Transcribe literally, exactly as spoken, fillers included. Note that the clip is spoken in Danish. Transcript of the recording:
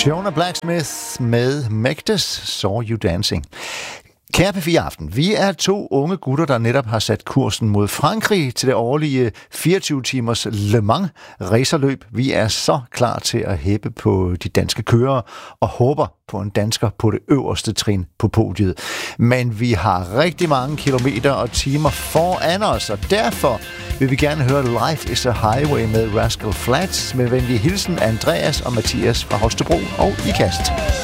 Jonah Blacksmith med Magdes Saw You Dancing. Kære P fire Aften, vi er to unge gutter, der netop har sat kursen mod Frankrig til det årlige fireogtyve timers Le Mans racerløb. Vi er så klar til at hæppe på de danske kørere og håber på en dansker på det øverste trin på podiet. Men vi har rigtig mange kilometer og timer foran os, og derfor vil vi gerne høre Life is a Highway med Rascal Flatts med venlig hilsen Andreas og Mathias fra Holstebro og Ikast.